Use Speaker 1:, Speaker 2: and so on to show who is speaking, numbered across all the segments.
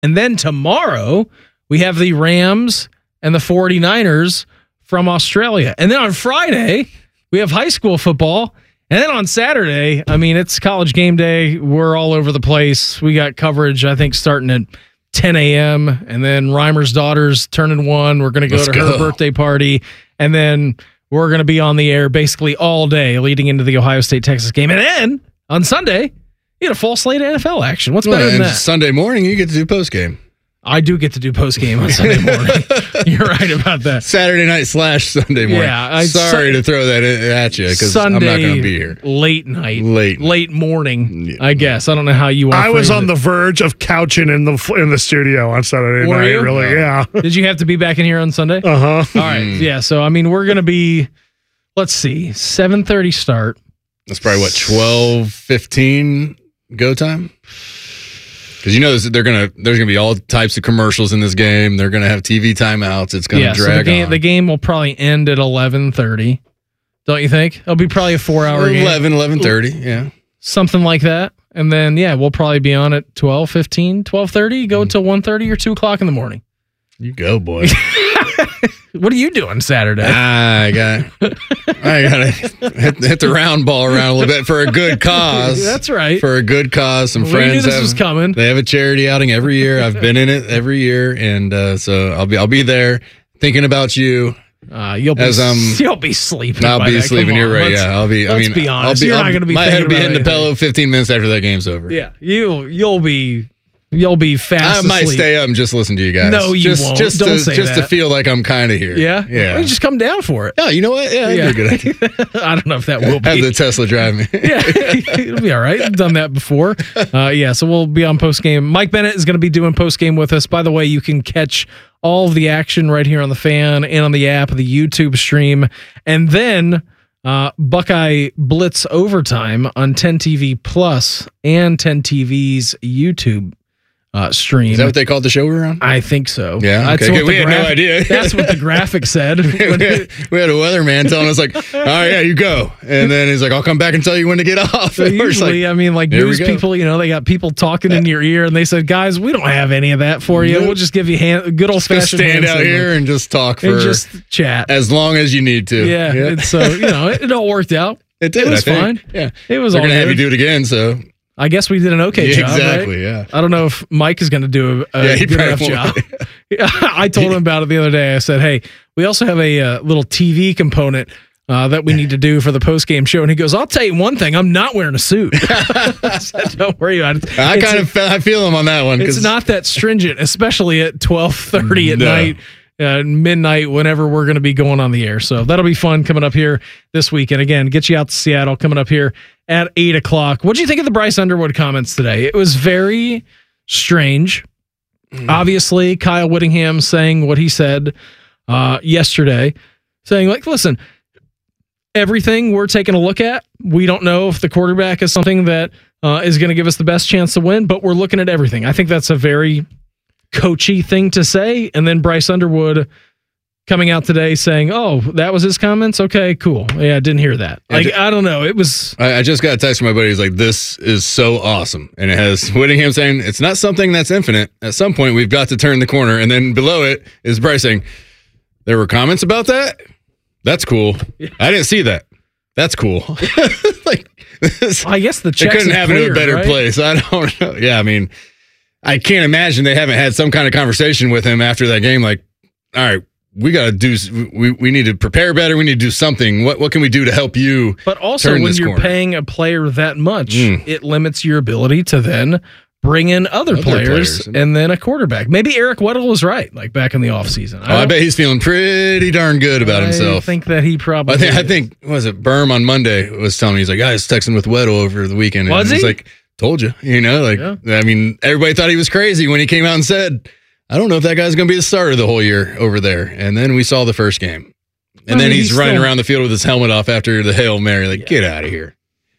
Speaker 1: And then tomorrow, we have the Rams and the 49ers from Australia. And then on Friday, we have high school football. And then on Saturday, I mean, it's college game day. We're all over the place. We got coverage, I think, starting at 10 a.m. And then Reimer's daughter's turning 1. We're going to go to her birthday party. And then we're going to be on the air basically all day leading into the Ohio State-Texas game. And then on Sunday, you get a full slate of NFL action. What's better than that?
Speaker 2: Sunday morning, you get to do post-game.
Speaker 1: I do get to do post-game on Sunday morning. You're right about that.
Speaker 2: Saturday night / Sunday morning.
Speaker 1: Yeah.
Speaker 2: Sorry to throw that at you because I'm not going to be here.
Speaker 1: Late night. Late morning, I guess. I don't know how you want to
Speaker 3: I was on the verge of couching in the studio on Saturday night.
Speaker 1: You?
Speaker 3: Really, yeah.
Speaker 1: Did you have to be back in here on Sunday?
Speaker 3: Uh-huh.
Speaker 1: All right. Yeah, so, I mean, we're going to be, let's see, 7:30 start.
Speaker 2: That's probably, 12:15 go time? Because there's gonna be all types of commercials in this game. They're gonna have TV timeouts. It's gonna drag on.
Speaker 1: The game will probably end at 11:30. Don't you think? It'll be probably a 4-hour game.
Speaker 2: 11:30. Yeah, something
Speaker 1: like that. And then we'll probably be on at 12:15, 12:30. Go until 1:30 or 2 o'clock in the morning.
Speaker 2: You go, boy.
Speaker 1: What are you doing Saturday?
Speaker 2: I gotta hit the round ball around a little bit for a good cause.
Speaker 1: That's right.
Speaker 2: For a good cause. Some
Speaker 1: we
Speaker 2: friends
Speaker 1: knew this was coming.
Speaker 2: They have a charity outing every year. I've been in it every year, and so I'll be there thinking about you.
Speaker 1: You'll be sleeping.
Speaker 2: I'll be sleeping. You're right. I'll be.
Speaker 1: Let's be honest. You're not going to be.
Speaker 2: My head will be hitting the pillow 15 minutes after that game's over.
Speaker 1: Yeah, you'll be fast.
Speaker 2: I might stay up and just listen to you guys.
Speaker 1: No, you won't.
Speaker 2: Just to feel like I'm kind of here.
Speaker 1: Yeah?
Speaker 2: Yeah.
Speaker 1: Well, just come down for it.
Speaker 2: Oh, you know what? Yeah, that'd be a good idea.
Speaker 1: I don't know if that will be.
Speaker 2: Have the Tesla drive me.
Speaker 1: Yeah, it'll be all right. I've done that before. So we'll be on postgame. Mike Bennett is going to be doing postgame with us. By the way, you can catch all of the action right here on the Fan and on the app, the YouTube stream. And then Buckeye Blitz Overtime on 10 TV Plus and 10 TV's YouTube stream.
Speaker 2: Is that what they called the show we're on?
Speaker 1: I think so.
Speaker 2: Yeah. Okay. We had no idea.
Speaker 1: That's what the graphic said.
Speaker 2: we had a weatherman telling us like, all right, yeah, you go. And then he's like, I'll come back and tell you when to get off.
Speaker 1: So usually, news people, they got people talking in your ear and they said, guys, we don't have any of that for you. Nope. We'll just give you good old fashioned
Speaker 2: stand out here and just talk
Speaker 1: and just chat.
Speaker 2: As long as you need to.
Speaker 1: Yeah. And so, it all worked out.
Speaker 2: It did.
Speaker 1: It was fine.
Speaker 2: Yeah.
Speaker 1: It was
Speaker 2: They're
Speaker 1: all
Speaker 2: going to have you do it again, so.
Speaker 1: I guess we did an okay job.
Speaker 2: Exactly,
Speaker 1: right?
Speaker 2: Yeah.
Speaker 1: I don't know if Mike is going to do a good enough job. I told him about it the other day. I said, hey, we also have a little TV component that we need to do for the post-game show. And he goes, I'll tell you one thing. I'm not wearing a suit. I said, don't worry about it.
Speaker 2: I feel him on that one.
Speaker 1: It's not that stringent, especially at 12:30 at night. Midnight, whenever we're going to be going on the air. So that'll be fun coming up here this week. And again, get you out to Seattle coming up here at 8 o'clock. What do you think of the Bryce Underwood comments today? It was very strange. Obviously, Kyle Whittingham saying what he said yesterday, saying like, listen, everything we're taking a look at, we don't know if the quarterback is something that is going to give us the best chance to win, but we're looking at everything. I think that's a very coachy thing to say. And then Bryce Underwood coming out today saying, oh, that was his comments? Okay, cool. Yeah, I didn't hear that. I don't know. It was...
Speaker 2: I just got a text from my buddy. He's like, this is so awesome. And it has Whittingham saying, it's not something that's infinite. At some point, we've got to turn the corner. And then below it is Bryce saying, there were comments about that? That's cool. Yeah. I didn't see that. That's cool.
Speaker 1: I guess the checks
Speaker 2: it couldn't happen in a better
Speaker 1: right?
Speaker 2: place. I don't know. Yeah, I mean... I can't imagine they haven't had some kind of conversation with him after that game. Like, all right, we got to do. We need to prepare better. We need to do something. What can we do to help you?
Speaker 1: But also, when you're paying a player that much, it limits your ability to then bring in other players and then a quarterback. Maybe Eric Weddle was right, like back in the offseason.
Speaker 2: I bet he's feeling pretty darn good about himself.
Speaker 1: I think that he probably.
Speaker 2: I think was it Berm on Monday was telling me he's like, guys, texting with Weddle over the weekend. And
Speaker 1: was he?
Speaker 2: He's like. Told you, I mean, everybody thought he was crazy when he came out and said, I don't know if that guy's going to be the starter the whole year over there. And then we saw the first game. And then he's running around the field with his helmet off after the Hail Mary. Like, get out of here.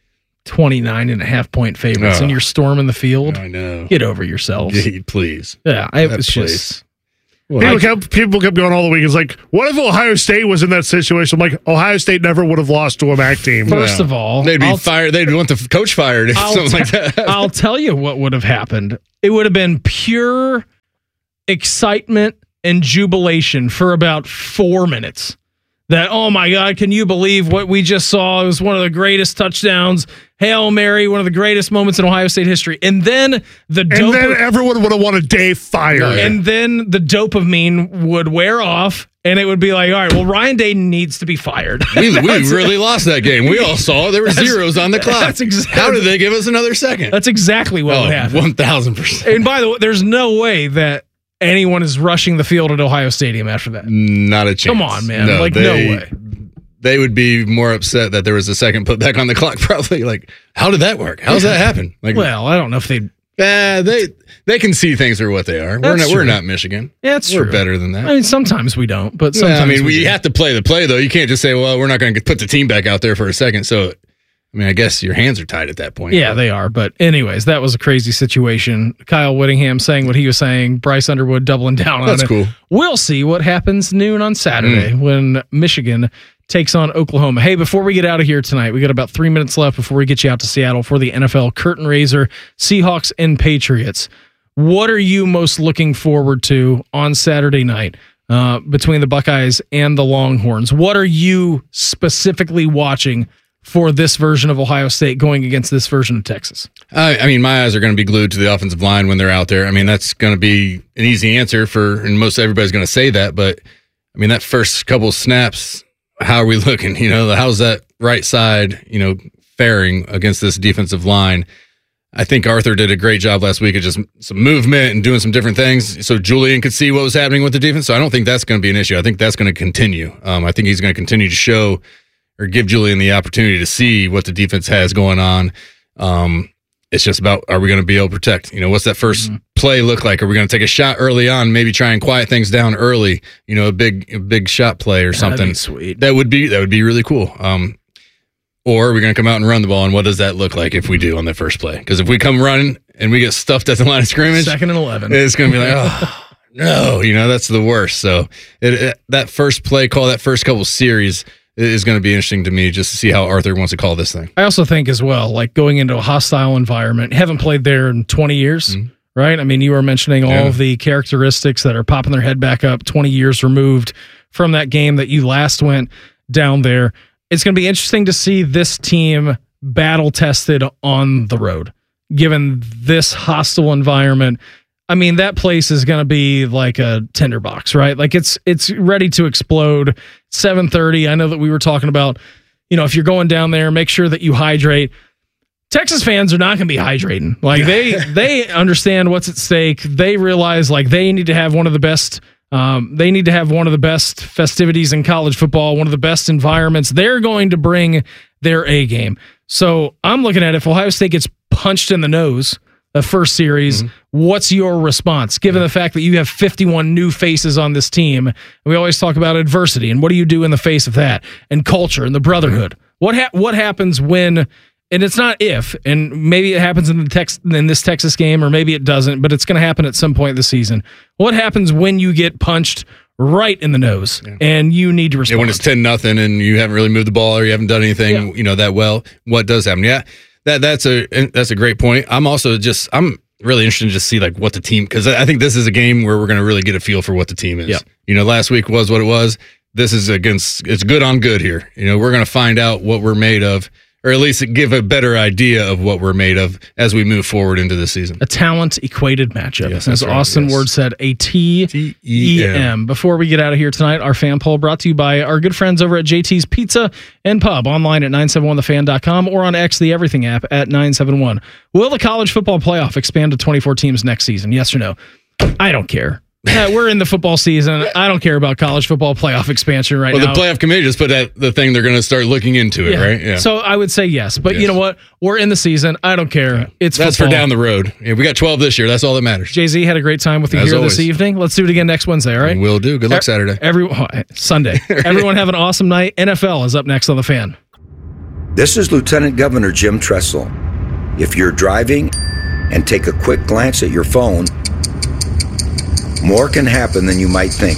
Speaker 1: 29.5 favorites and you're storming the field.
Speaker 2: I know.
Speaker 1: Get over yourselves.
Speaker 2: Please.
Speaker 1: Yeah, it was just...
Speaker 3: People kept going all the week. It's like, what if Ohio State was in that situation? Like, Ohio State never would have lost to a MAC team.
Speaker 1: First of all,
Speaker 2: they'd be fired. They'd want the coach fired if something like that.
Speaker 1: I'll tell you what would have happened. It would have been pure excitement and jubilation for about 4 minutes. That, oh my God, can you believe what we just saw? It was one of the greatest touchdowns. Hail Mary, one of the greatest moments in Ohio State history. And then
Speaker 3: everyone would have wanted Dave fired.
Speaker 1: And then the dopamine would wear off, and it would be like, all right, well, Ryan Day needs to be fired.
Speaker 2: We really lost that game. We all saw there were zeros on the clock. How did they give us another second?
Speaker 1: That's exactly what would happen.
Speaker 2: 1,000%.
Speaker 1: And by the way, there's no way that anyone is rushing the field at Ohio Stadium after that.
Speaker 2: Not a chance.
Speaker 1: Come on, man. No way.
Speaker 2: They would be more upset that there was a second put back on the clock, probably. Like, how did that work? How does that happen? Like,
Speaker 1: well, I don't know if they
Speaker 2: can see things for what they are. We're not Michigan.
Speaker 1: Yeah, it's true.
Speaker 2: We're better than that.
Speaker 1: I mean, sometimes we don't, but sometimes
Speaker 2: we have to play the play, though. You can't just say, well, we're not going to put the team back out there for a second. So, I mean, I guess your hands are tied at that point.
Speaker 1: Yeah, they are. But anyways, that was a crazy situation. Kyle Whittingham saying what he was saying. Bryce Underwood doubling down on it.
Speaker 2: That's cool.
Speaker 1: We'll see what happens noon on Saturday when Michigan takes on Oklahoma. Hey, before we get out of here tonight, we got about 3 minutes left before we get you out to Seattle for the NFL curtain raiser, Seahawks and Patriots. What are you most looking forward to on Saturday night between the Buckeyes and the Longhorns? What are you specifically watching for this version of Ohio State going against this version of Texas?
Speaker 2: I mean, my eyes are going to be glued to the offensive line when they're out there. I mean, that's going to be an easy answer and most everybody's going to say that, but I mean, that first couple snaps, how are we looking? How's that right side, faring against this defensive line? I think Arthur did a great job last week of just some movement and doing some different things so Julian could see what was happening with the defense. So I don't think that's going to be an issue. I think that's going to continue. I think he's going to continue to show or give Julian the opportunity to see what the defense has going on. It's just about, are we going to be able to protect? What's that first play look like? Are we going to take a shot early on, maybe try and quiet things down early? A big shot play or something.
Speaker 1: That'd be sweet.
Speaker 2: That would be really cool. Or are we going to come out and run the ball? And what does that look like if we do on the first play? Because if we come running and we get stuffed at the line of scrimmage,
Speaker 1: 2nd and 11,
Speaker 2: it's going to be like, oh no, that's the worst. So that first play call, that first couple series is going to be interesting to me just to see how Arthur wants to call this thing.
Speaker 1: I also think as well, like going into a hostile environment, haven't played there in 20 years, right? I mean, you were mentioning all of the characteristics that are popping their head back up 20 years removed from that game that you last went down there. It's going to be interesting to see this team battle tested on the road, given this hostile environment. I mean, that place is going to be like a tinderbox, right? Like it's ready to explode. 7:30. I know that we were talking about, if you're going down there, make sure that you hydrate. Texas fans are not going to be hydrating. Like they understand what's at stake. They realize like they need to have one of the best. They need to have one of the best festivities in college football, one of the best environments. They're going to bring their A game. So I'm looking at if Ohio State gets punched in the nose the first series, what's your response, given the fact that you have 51 new faces on this team? And we always talk about adversity, and what do you do in the face of that? And culture and the brotherhood. What happens when, and it's not if, and maybe it happens in this Texas game, or maybe it doesn't, but it's going to happen at some point this season. What happens when you get punched right in the nose and you need to respond?
Speaker 2: When it's 10-0 and you haven't really moved the ball or you haven't done anything, that well, what does happen? Yeah. That's a great point. I'm really interested to see like what the team, because I think this is a game where we're going to really get a feel for what the team is. Yeah. Last week was what it was. This is it's good on good here. We're going to find out what we're made of, or at least give a better idea of what we're made of as we move forward into the season.
Speaker 1: A talent-equated matchup.
Speaker 2: Yes,
Speaker 1: as Austin Ward said, a TEM. Before we get out of here tonight, our fan poll brought to you by our good friends over at JT's Pizza and Pub, online at 971thefan.com or on X, the Everything app, at 971. Will the college football playoff expand to 24 teams next season? Yes or no? I don't care. We're in the football season. I don't care about college football playoff expansion now.
Speaker 2: Well, the playoff committee just put the thing they're going to start looking into it, right? Yeah.
Speaker 1: So I would say yes. But you know what? We're in the season. I don't care. Yeah. That's
Speaker 2: football. For down the road. Yeah, we got 12 this year. That's all that matters.
Speaker 1: Jay-Z had a great time with you here this evening. Let's do it again next Wednesday, all right?
Speaker 2: Will do. Good luck Saturday.
Speaker 1: Sunday. Everyone have an awesome night. NFL is up next on The Fan.
Speaker 4: This is Lieutenant Governor Jim Tressel. If you're driving and take a quick glance at your phone, more can happen than you might think.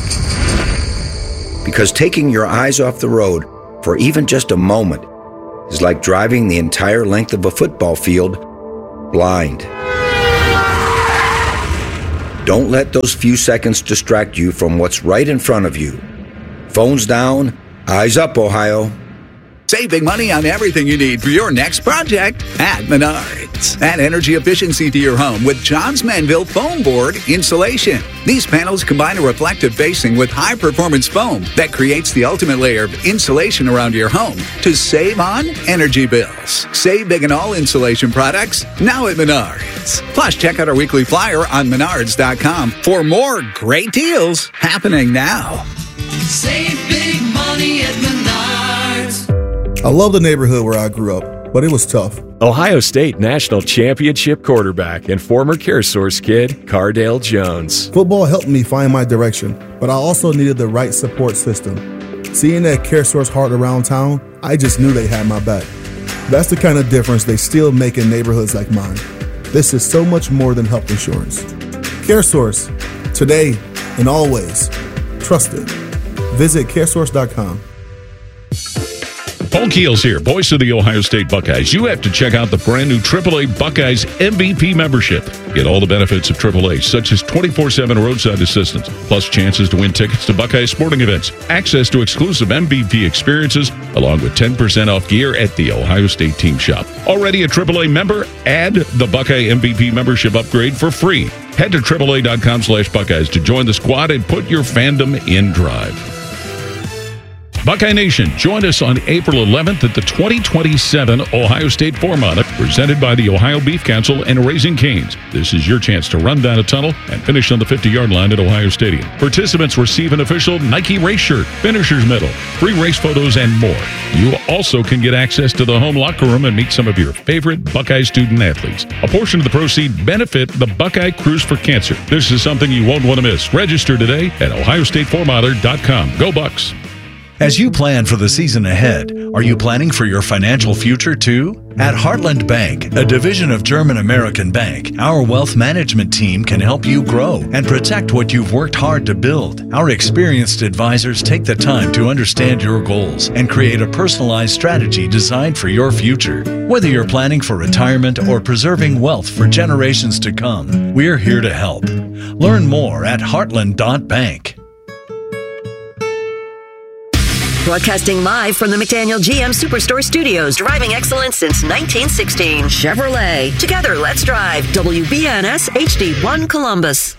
Speaker 4: Because taking your eyes off the road for even just a moment is like driving the entire length of a football field blind. Don't let those few seconds distract you from what's right in front of you. Phones down, eyes up, Ohio.
Speaker 5: Save big money on everything you need for your next project at Menards. Add energy efficiency to your home with Johns Manville foam board insulation. These panels combine a reflective facing with high-performance foam that creates the ultimate layer of insulation around your home to save on energy bills. Save big on all insulation products now at Menards. Plus, check out our weekly flyer on Menards.com for more great deals happening now.
Speaker 6: Save big money at Menards.
Speaker 7: I love the neighborhood where I grew up, but it was tough.
Speaker 8: Ohio State National Championship quarterback and former CareSource kid, Cardale Jones.
Speaker 7: Football helped me find my direction, but I also needed the right support system. Seeing that CareSource heart around town, I just knew they had my back. That's the kind of difference they still make in neighborhoods like mine. This is so much more than health insurance. CareSource, today and always. Trusted. Visit caresource.com.
Speaker 9: Paul Keels here, voice of the Ohio State Buckeyes. You have to check out the brand new AAA Buckeyes MVP membership. Get all the benefits of AAA, such as 24/7 roadside assistance, plus chances to win tickets to Buckeye sporting events, access to exclusive MVP experiences, along with 10% off gear at the Ohio State team shop. Already a AAA member? Add the Buckeye MVP membership upgrade for free. Head to AAA.com/Buckeyes to join the squad and put your fandom in drive. Buckeye Nation, join us on April 11th at the 2027 Ohio State Four-Mile, presented by the Ohio Beef Council and Raising Cane's. This is your chance to run down a tunnel and finish on the 50-yard line at Ohio Stadium. Participants receive an official Nike race shirt, finisher's medal, free race photos, and more. You also can get access to the home locker room and meet some of your favorite Buckeye student athletes. A portion of the proceeds benefit the Buckeye Cruise for Cancer. This is something you won't want to miss. Register today at OhioStateFourmiler.com. Go Bucks!
Speaker 10: As you plan for the season ahead, are you planning for your financial future too? At Heartland Bank, a division of German American Bank, our wealth management team can help you grow and protect what you've worked hard to build. Our experienced advisors take the time to understand your goals and create a personalized strategy designed for your future. Whether you're planning for retirement or preserving wealth for generations to come, we're here to help. Learn more at heartland.bank.
Speaker 11: Broadcasting live from the McDaniel GM Superstore Studios, driving excellence since 1916. Chevrolet. Together, let's drive. WBNS HD1 Columbus.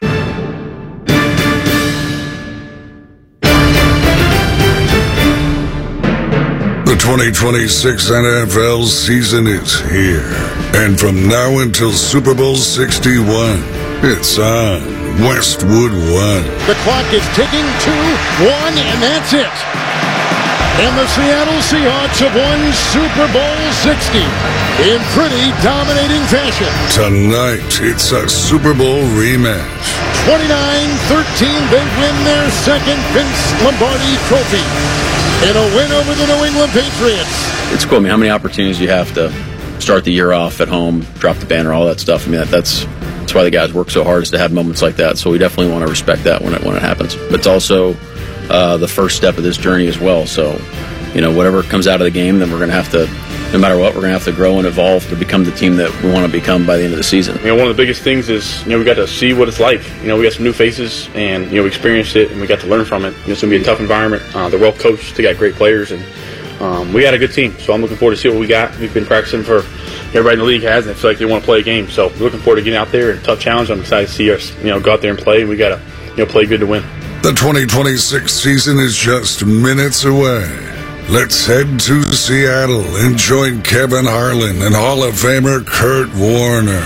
Speaker 12: The 2026 NFL season is here. And from now until Super Bowl 61, it's on Westwood One.
Speaker 13: The clock is ticking, 2-1, and that's it. And the Seattle Seahawks have won Super Bowl 60 in pretty dominating fashion.
Speaker 12: Tonight, it's a Super Bowl rematch.
Speaker 13: 29-13, they win their second Vince Lombardi trophy in a win over the New England Patriots.
Speaker 14: It's cool. I mean, how many opportunities you have to start the year off at home, drop the banner, all that stuff. I mean, that's why the guys work so hard, is to have moments like that. So we definitely want to respect that when it happens. But it's also the first step of this journey as well. So, you know, whatever comes out of the game, then we're going to have to, no matter what, we're going to have to grow and evolve to become the team that we want to become by the end of the season.
Speaker 15: You know, one of the biggest things is, you know, we got to see what it's like. You know, we got some new faces, and, you know, we experienced it, and we got to learn from it. You know, it's going to be a tough environment. They're well coached. They got great players, and we got a good team. So I'm looking forward to see what we got. We've been practicing for everybody in the league has, and I feel like they want to play a game. So we're looking forward to getting out there and tough challenge. I'm excited to see us, you know, go out there and play. We got to, you know, play good to win.
Speaker 12: The 2026 season is just minutes away. Let's head to Seattle and join Kevin Harlan and Hall of Famer Kurt Warner.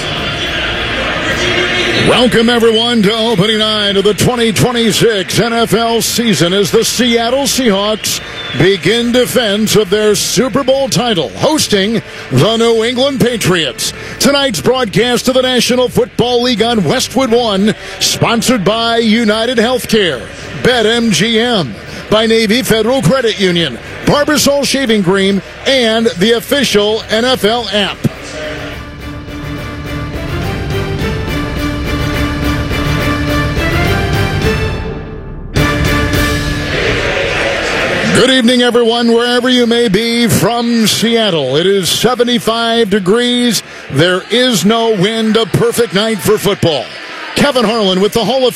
Speaker 13: Welcome, everyone, to opening night of the 2026 NFL season as the Seattle Seahawks begin defense of their Super Bowl title, hosting the New England Patriots. Tonight's broadcast of the National Football League on Westwood One, sponsored by United Healthcare, BetMGM, by Navy Federal Credit Union, Barbasol Shaving Cream, and the official NFL app. Good evening, everyone, wherever you may be from Seattle. It is 75 degrees. There is no wind. A perfect night for football. Kevin Harlan with the Hall of